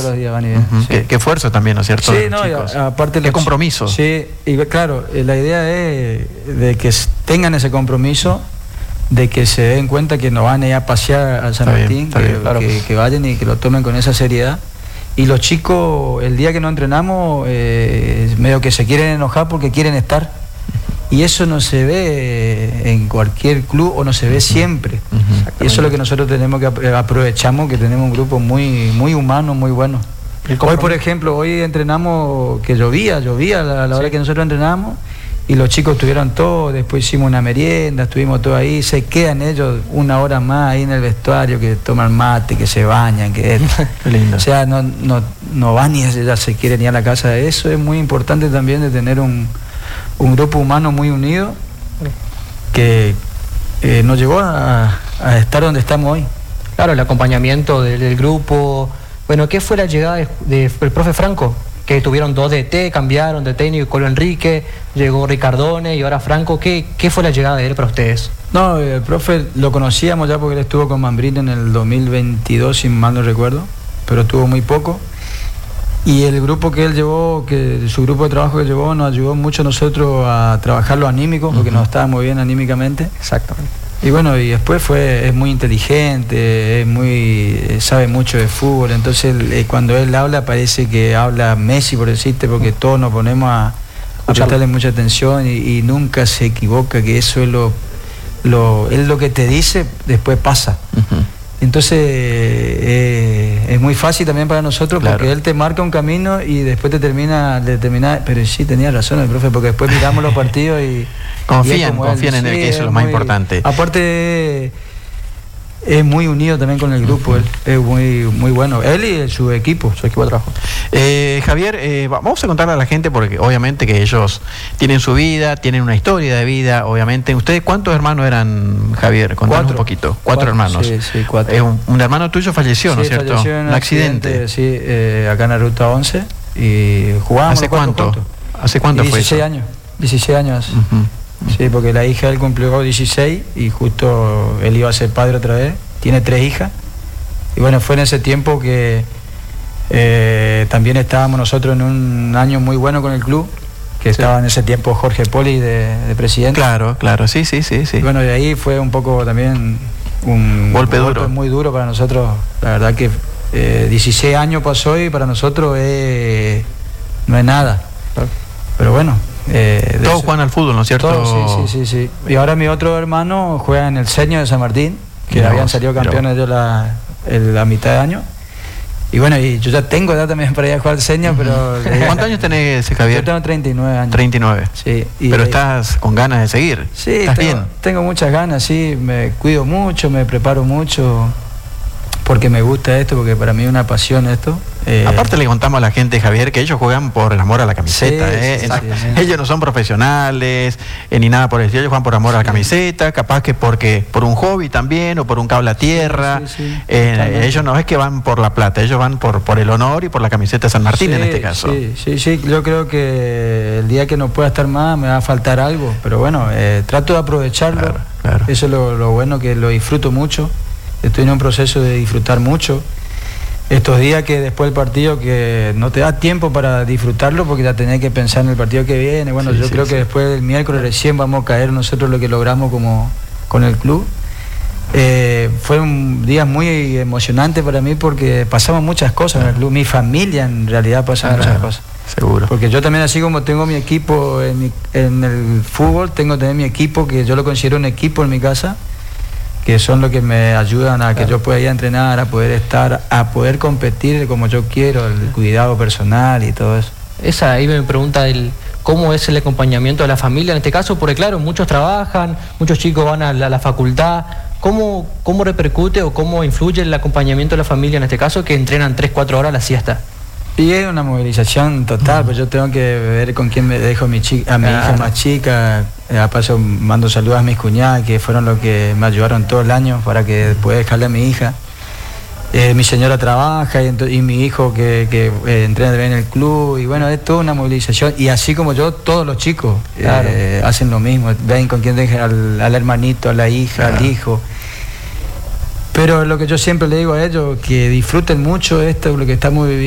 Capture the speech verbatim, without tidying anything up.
Todos los días van y vienen. Uh-huh. Sí. Qué, qué esfuerzo también, ¿no es cierto? Sí, no, y a, aparte qué compromiso. Sí, y claro, la idea es de que tengan ese compromiso, de que se den cuenta que no van a ir a pasear a San Martín, que, bien, claro. que, que vayan y que lo tomen con esa seriedad. Y los chicos, el día que no entrenamos, eh, medio que se quieren enojar porque quieren estar. Y eso no se ve en cualquier club o no se ve siempre. Uh-huh. Y eso es lo que nosotros tenemos que aprovechamos, que tenemos un grupo muy, muy humano, muy bueno. Hoy, por ejemplo, hoy entrenamos, que llovía, llovía a la, a la hora sí. que nosotros entrenamos, y los chicos estuvieron todos, después hicimos una merienda, estuvimos todos ahí, se quedan ellos una hora más ahí en el vestuario, que toman mate, que se bañan, que Qué lindo. O sea, no, no, no van ni ya se quieren ir a la casa. Eso es muy importante también, de tener un, un grupo humano muy unido, que eh, nos llevó a, a estar donde estamos hoy. Claro, el acompañamiento del, del grupo. Bueno, ¿qué fue la llegada del de, de, profe Franco? Que tuvieron dos D T, cambiaron de técnico, Colo Enrique, llegó Ricardone y ahora Franco. ¿Qué, qué fue la llegada de él para ustedes? No, el profe lo conocíamos ya porque él estuvo con Mambrino en el dos mil veintidós, si mal no recuerdo, pero estuvo muy poco. Y el grupo que él llevó, que su grupo de trabajo que llevó, nos ayudó mucho a nosotros a trabajar lo anímico, porque uh-huh. nos estaba muy bien anímicamente. Exactamente. Y bueno, y después fue, es muy inteligente, es muy, sabe mucho de fútbol, entonces eh, cuando él habla parece que habla Messi, por decirte, porque todos nos ponemos a, a prestarle mucha atención y, y nunca se equivoca, que eso es lo, lo, él lo que te dice, después pasa. Uh-huh. Entonces eh, es muy fácil también para nosotros, claro. porque él te marca un camino y después te termina, de terminar, pero sí tenía razón el profe, porque después miramos los partidos y confían, y confían él, en él, sí, que eso es lo más importante. Aparte es muy unido también con el grupo, uh-huh. él es muy, muy bueno, él y su equipo, su equipo de trabajo. Eh, Javier, eh, vamos a contarle a la gente, porque obviamente que ellos tienen su vida, tienen una historia de vida, obviamente. ¿Ustedes cuántos hermanos eran, Javier? Contanos cuatro. un poquito. Cuatro, cuatro hermanos. Sí, sí, cuatro. Eh, un, un hermano tuyo falleció, sí, ¿no es cierto? Falleció en un accidente. accidente sí, eh, acá en la ruta once, y jugábamos. ¿Hace cuánto? Juntos. ¿Hace cuánto fue eso? dieciséis años. dieciséis años. Uh-huh. Sí, porque la hija de él cumplió dieciséis y justo él iba a ser padre otra vez. Tiene tres hijas. Y bueno, fue en ese tiempo que eh, también estábamos nosotros en un año muy bueno con el club, que sí. estaba en ese tiempo Jorge Poli de, de presidente. Claro, claro, sí, sí, sí, sí. Y bueno, de ahí fue un poco también un golpe, golpe duro. muy duro para nosotros. La verdad que eh, dieciséis años pasó y para nosotros eh, no es nada. Claro. Pero bueno. Eh, Todos juegan al fútbol, ¿no es cierto? Todos, sí, sí, sí, sí. Y ahora mi otro hermano juega en el Seño de San Martín, que mira habían vos, salido campeones ellos la, el, la mitad de año. Y bueno, y yo ya tengo edad también para ir a jugar al Seño, pero... ¿Cuántos años tenés, Javier? Yo tengo treinta y nueve años. treinta y nueve. Sí. Y pero estás con ganas de seguir. Sí, ¿Estás tengo, bien? Tengo muchas ganas, sí. Me cuido mucho, me preparo mucho, porque me gusta esto, porque para mí es una pasión esto. Eh, Aparte le contamos a la gente, Javier, que ellos juegan por el amor a la camiseta. Sí, eh. sí, sí, sí. Ellos no son profesionales eh, ni nada por el estilo, ellos juegan por amor a la camiseta, capaz que porque por un hobby también o por un cable a tierra. Sí, sí, sí. Eh, ellos no es que van por la plata, ellos van por, por el honor y por la camiseta de San Martín, sí, en este caso. Sí, sí, sí, yo creo que el día que no pueda estar más me va a faltar algo, pero bueno, eh, trato de aprovecharlo. Claro, claro. Eso es lo, lo bueno, que lo disfruto mucho. Estoy en un proceso de disfrutar mucho. Estos días que después del partido que no te da tiempo para disfrutarlo porque ya tenés que pensar en el partido que viene. Bueno, sí, yo sí, creo sí. que después del miércoles recién vamos a caer nosotros lo que logramos como con el club. Eh, fue un día muy emocionante para mí porque pasamos muchas cosas en el club. Mi familia en realidad pasa ah, muchas cosas. Seguro. Porque yo también, así como tengo mi equipo en, mi, en el fútbol, tengo también mi equipo que yo lo considero un equipo en mi casa, que son los que me ayudan a que claro. yo pueda ir a entrenar, a poder estar, a poder competir como yo quiero, el cuidado personal y todo eso. Esa ahí me pregunta el cómo es el acompañamiento de la familia en este caso, porque claro, muchos trabajan, muchos chicos van a la, a la facultad. ¿Cómo, ¿Cómo repercute o cómo influye el acompañamiento de la familia en este caso, que entrenan tres, cuatro horas la siesta? Y es una movilización total, pues yo tengo que ver con quién me dejo mi chica, a mi claro. hija más chica. Eh, a paso mando saludos a mis cuñadas, que fueron los que me ayudaron todo el año para que pueda dejarle a mi hija. Eh, mi señora trabaja y, y mi hijo que, que eh, entrena en el club, y bueno, es toda una movilización. Y así como yo, todos los chicos claro. eh, hacen lo mismo, ven con quién dejan al, al hermanito, a la hija, claro. al hijo. Pero lo que yo siempre le digo a ellos, que disfruten mucho esto, lo que estamos viviendo.